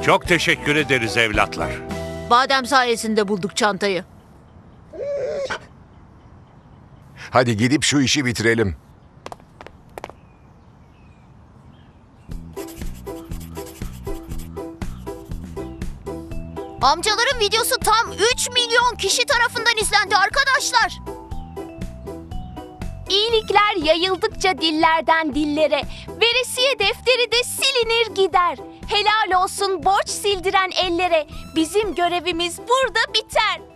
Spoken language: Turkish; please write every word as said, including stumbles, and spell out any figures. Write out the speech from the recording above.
Çok teşekkür ederiz evlatlar. Badem sayesinde bulduk çantayı. Hadi gidip şu işi bitirelim. Amcaların videosu tam üç milyon kişi tarafından izlendi arkadaşlar. İyilikler yayıldıkça dillerden dillere, veresiye defteri de silinir gider. Helal olsun borç sildiren ellere, bizim görevimiz burada biter.